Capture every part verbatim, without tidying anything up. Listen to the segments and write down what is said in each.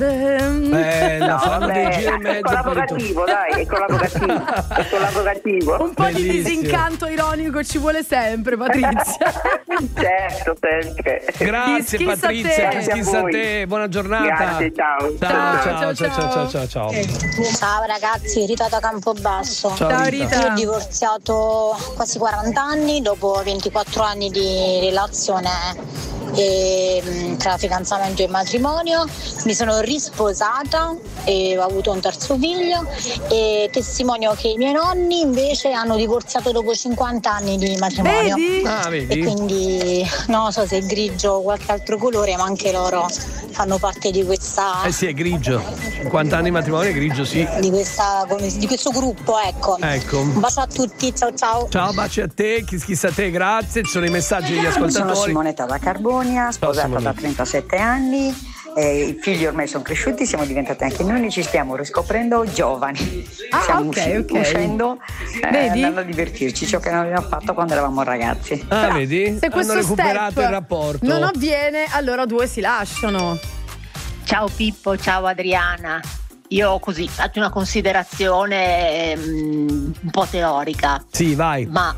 Bella, No, fanno vabbè, dei giri e mezzo. è collaborativo, dai, è collaborativo, è collaborativo. Un po' Bellissimo. di disincanto ironico ci vuole sempre, Patrizia. Certo, sempre. Grazie Kiss a Patrizia, te. kiss kiss a te, buona giornata. Grazie, ciao. Ciao, Ciao, ciao, ciao, ciao, ciao, ciao, ciao. Ciao ragazzi, Rita da Campobasso. Ciao, Ciao, Rita. Rita. Io ho divorziato quasi quaranta anni dopo ventiquattro anni di relazione e, tra fidanzamento e matrimonio. Mi sono risposata e ho avuto un terzo figlio e testimonio che i miei nonni invece hanno divorziato dopo cinquanta anni di matrimonio. Vedi? Ah, vedi? E quindi non so se è grigio o qualche altro colore, ma anche loro fanno parte di questa Eh sì, è grigio. cinquanta anni di matrimonio è grigio, sì. di questa come- di questo gruppo, ecco. Ecco. Un bacio a tutti, ciao ciao. Ciao, baci a te, kiss kiss a te, grazie. Ci sono i messaggi degli Sono ascoltatori. Simonetta da Carbonia, sposata Simonetta. da trentasette anni. Eh, I figli ormai sono cresciuti, siamo diventati anche noi, ci stiamo riscoprendo giovani. Ah, stiamo ok, usci- ok. uscendo, eh, Vedi? andando a divertirci, ciò che non abbiamo fatto quando eravamo ragazzi. Ah, Però, vedi? Se Hanno questo recuperato step il rapporto. non avviene, allora due si lasciano. Ciao Pippo, ciao Adriana. Io così faccio una considerazione mm, un po' teorica, Sì, vai. ma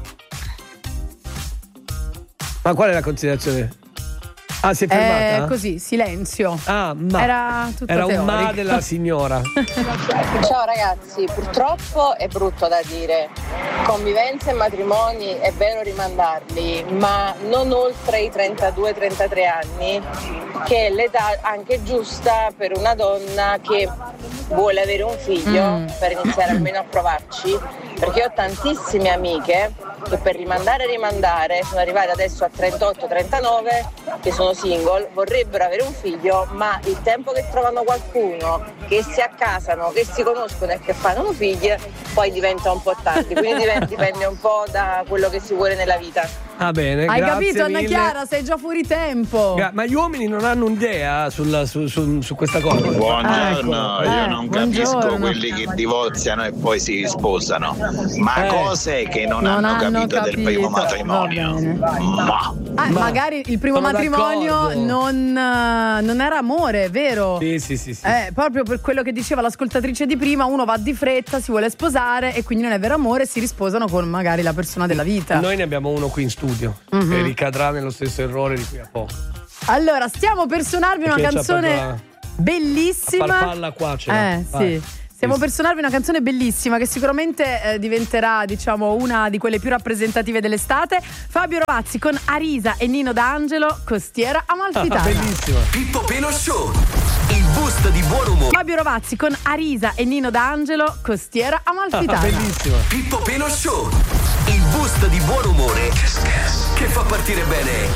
Ma qual è la considerazione? Ah, si è fermata? Eh, così, silenzio. Ah, ma Era tutta era un teorica. ma della signora. Ciao ragazzi, purtroppo è brutto da dire, convivenze e matrimoni è vero rimandarli, ma non oltre i trentadue trentatré anni, che è l'età anche giusta per una donna che vuole avere un figlio Mm. per iniziare almeno a provarci, perché ho tantissime amiche che per rimandare e rimandare sono arrivate adesso a trentotto trentanove, che sono single, vorrebbero avere un figlio, ma il tempo che trovano qualcuno, che si accasano, che si conoscono e che fanno figli, poi diventa un po' tardi, quindi diven- dipende un po' da quello che si vuole nella vita. Ah, bene, Hai grazie capito, Anna mille. Chiara? Sei già fuori tempo. Gra- Ma gli uomini non hanno un'idea sul- su, su- su questa cosa? Buongiorno, Ah, ecco. io Eh, non buongiorno. capisco quelli che divorziano e poi si sposano, ma Eh. cose che non, Non hanno, hanno capito, del capito. primo Va matrimonio. bene. Ma Ah, Ma magari il primo sono matrimonio d'accordo. non, eh, non era amore, vero? Sì, sì, sì, sì. Eh, proprio per quello che diceva l'ascoltatrice di prima, uno va di fretta, si vuole sposare e quindi non è vero amore, si risposano con magari la persona della vita. Noi ne abbiamo uno qui in studio Mhm. che ricadrà nello stesso errore di qui a poco. Allora, stiamo per suonarvi una Perché c'ha canzone proprio la- bellissima. La farfalla qua ce l'ha. Eh, Vai. sì. Stiamo per suonarvi una canzone bellissima che sicuramente eh, diventerà, diciamo, una di quelle più rappresentative dell'estate. Fabio Rovazzi con Arisa e Nino D'Angelo, Costiera Amalfitana. Ah, bellissima. Pippo Peno Show, il boost di buon umore. Fabio Rovazzi con Arisa e Nino D'Angelo, Costiera Amalfitana. Ah, bellissima. Pippo Peno Show, il boost di buon umore che fa partire bene